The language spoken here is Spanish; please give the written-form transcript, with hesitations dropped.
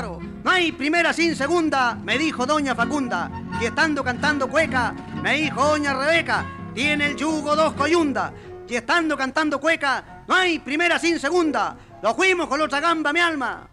Álvaro, no hay primera sin segunda, me dijo doña Facunda. Y estando cantando cueca, me dijo doña Rebeca, tiene el yugo dos coyundas. Y estando cantando cueca, no hay primera sin segunda, lo fuimos con la otra gamba, mi alma.